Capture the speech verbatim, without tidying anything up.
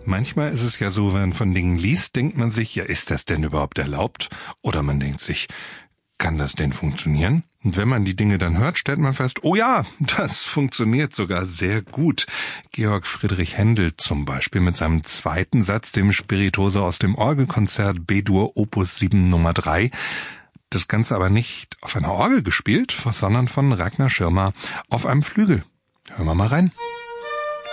Manchmal ist es ja so, wenn man von Dingen liest, denkt man sich, ja, ist das denn überhaupt erlaubt? Oder man denkt sich, kann das denn funktionieren? Und wenn man die Dinge dann hört, stellt man fest, oh ja, das funktioniert sogar sehr gut. Georg Friedrich Händel zum Beispiel mit seinem zweiten Satz, dem Spirituoso aus dem Orgelkonzert B-Dur Opus sieben Nummer drei. Das Ganze aber nicht auf einer Orgel gespielt, sondern von Ragnar Schirmer auf einem Flügel. Hören wir mal rein.